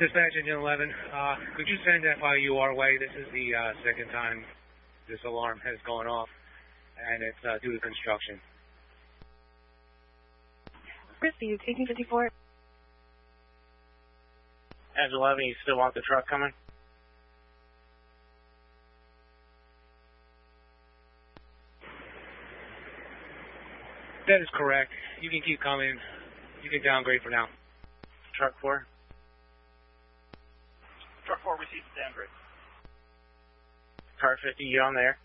Dispatch Engine 11, could you send FIU our way? This is the second time this alarm has gone off, and it's due to construction. Christy, 1854. Edge 11, you still want the truck coming? That is correct. You can keep coming. You can downgrade for now. Truck 4? Truck 4 received downgrade. Car 50, you on there?